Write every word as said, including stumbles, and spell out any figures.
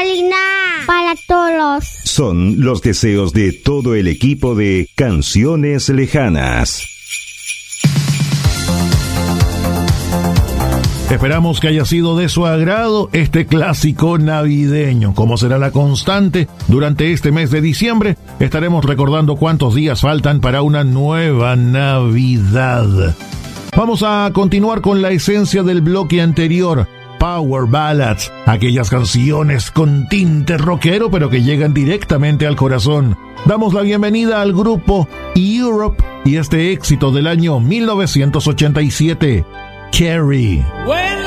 Catalina, para todos. Son los deseos de todo el equipo de Canciones Lejanas. Esperamos que haya sido de su agrado este clásico navideño. Como será la constante, durante este mes de diciembre estaremos recordando cuántos días faltan para una nueva Navidad. Vamos a continuar con la esencia del bloque anterior, Power Ballads, aquellas canciones con tinte rockero pero que llegan directamente al corazón. Damos la bienvenida al grupo Europe y este éxito del año mil novecientos ochenta y siete, Carrie.